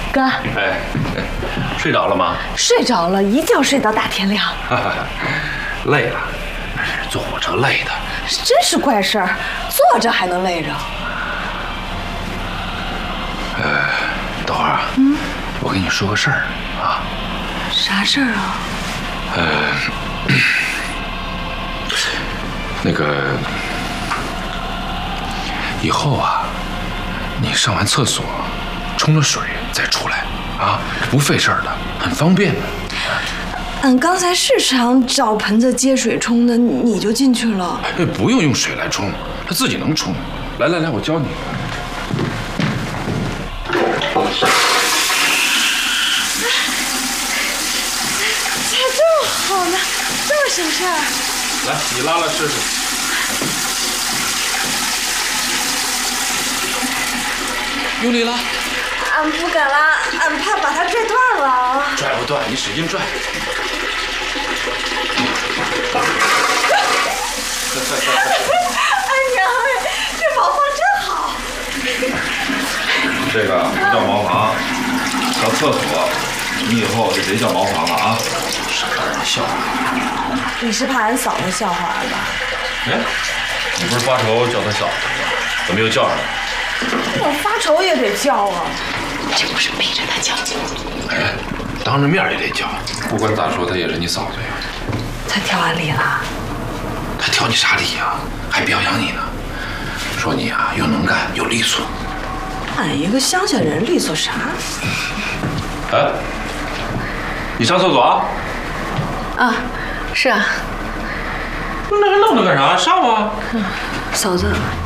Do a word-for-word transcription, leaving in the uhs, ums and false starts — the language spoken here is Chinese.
哥， 哎，睡着了吗？ 睡着了，一觉睡到大天亮。 累了，坐火车累的。 真是怪事儿，坐着还能累着。 呃，等会儿啊，嗯，我跟你说个事儿啊。 啥事儿啊？ 呃，那个，以后啊，你上完厕所，冲了水再出来啊，不费事儿的，很方便的。 俺刚才是想找盆子接水冲的，你就进去了。 哎，不用用水来冲，它自己能冲。来来来，我教你。 咋这么好呢？这么省事儿。 来，你拉拉试试。用力拉。 俺不敢拉，俺怕把它拽断了。 拽不断，你使劲拽。 哎呀，这茅房真好。 这个不叫茅房，叫厕所。你以后就别叫茅房了啊，省得让人笑话。 你是怕俺嫂子笑话俺吧？ 哎，你不是发愁叫他嫂子吗？怎么又叫上了？ 我发愁也得叫啊。 这不是逼着他叫。 哎，当着面也得叫。不管咋说，她也是你嫂子呀。 他挑俺理了。 他挑你啥理呀？还表扬你呢，说你啊又能干又利索。 俺一个乡下人利索啥？ 哎，你上厕所啊？ 啊，是啊。 那还愣着干啥？上吧。 嫂子，